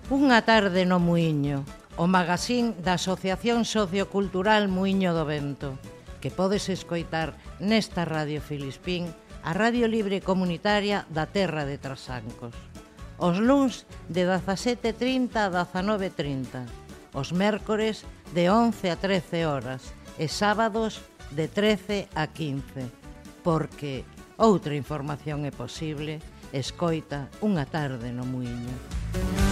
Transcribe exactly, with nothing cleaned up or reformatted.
Unha tarde no Muiño, o magazín da Asociación Sociocultural Muiño do Vento, que podes escoitar nesta Radio Filispín, a radio libre comunitaria da terra de Trasancos. Os luns de dezasete e trinta a dezanove e trinta, os mércores de once a trece horas e sábados de trece a quince, porque outra información é posible, escoita Unha tarde no Muiño.